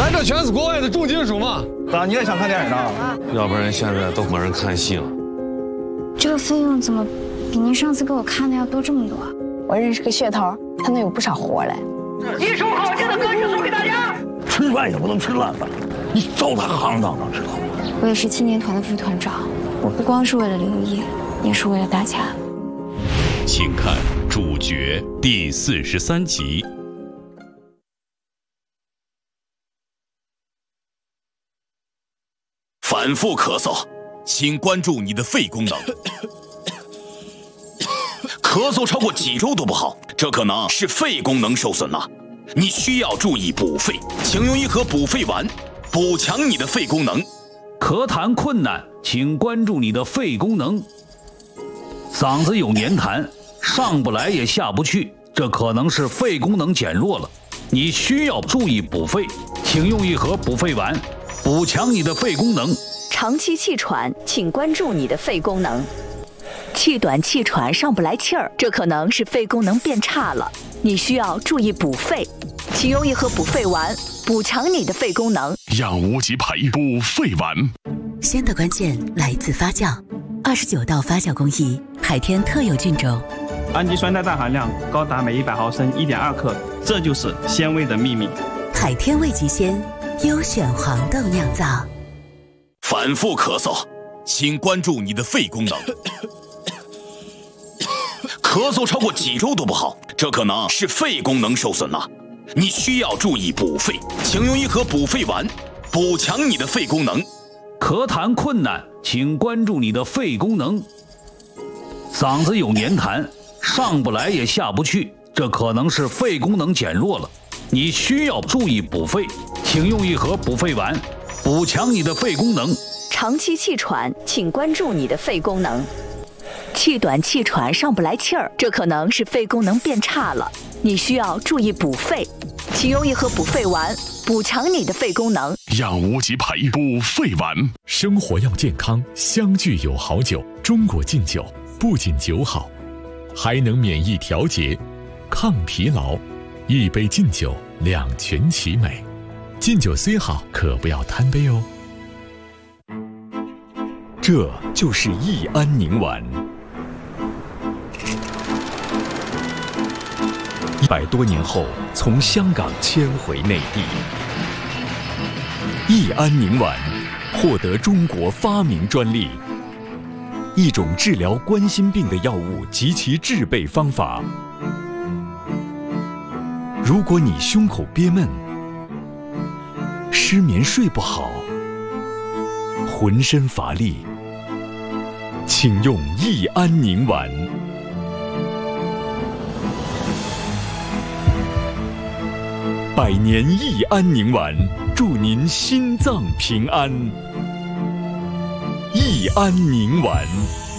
咱这全是国外的重金属嘛。 咋你也想看电影呢？ 要不然现在都没人看戏了。 这个费用怎么比您上次给我看的要多这么多？ 我认识个噱头，他能有不少活嘞。 一首好听的歌曲送给大家。 吃饭也不能吃烂饭，你糟蹋行当能知道？ 我也是青年团的副团长，我不光是为了林毅，也是为了大家。 请看主角第43集。反复咳嗽，请关注你的肺功能。咳嗽超过几周都不好，这可能是肺功能受损了。你需要注意补肺，请用一盒补肺丸，补强你的肺功能。 咳痰困难，请关注你的肺功能。嗓子有黏痰，上不来也下不去，这可能是肺功能减弱了。你需要注意补肺，请用一盒补肺丸，补强你的肺功能。 长期气喘，请关注你的肺功能。气短气喘上不来气儿，这可能是肺功能变差了。你需要注意补肺，请用一盒补肺丸，补强你的肺功能。 让无极培补肺丸。 鲜的关键来自发酵，29道发酵工艺，海天特有菌种， 氨基酸的氮含量高达每100毫升1.2克，这就是鲜味的秘密。 海天味极鲜，优选黄豆酿造。 反复咳嗽，请关注你的肺功能。咳嗽超过几周都不好，这可能是肺功能受损了。你需要注意补肺，请用一盒补肺丸，补强你的肺功能。 咳痰困难，请关注你的肺功能。嗓子有黏痰，上不来也下不去，这可能是肺功能减弱了。你需要注意补肺，请用一盒补肺丸，补强你的肺功能。 长期气喘，请关注你的肺功能。气短气喘上不来气儿，这可能是肺功能变差了。你需要注意补肺，请用一盒补肺丸，补强你的肺功能。 让无极培补肺丸。 生活要健康，相聚有好酒。中国劲酒不仅酒好，还能免疫调节、抗疲劳。一杯劲酒，两全其美。劲酒虽好，可不要贪杯哦。 这就是益安宁丸。100多年后，从香港迁回内地。益安宁丸获得中国发明专利，一种治疗冠心病的药物及其制备方法。如果你胸口憋闷、失眠睡不好、浑身乏力，请用益安宁丸。100年益安宁丸，祝您心脏平安。益安宁丸。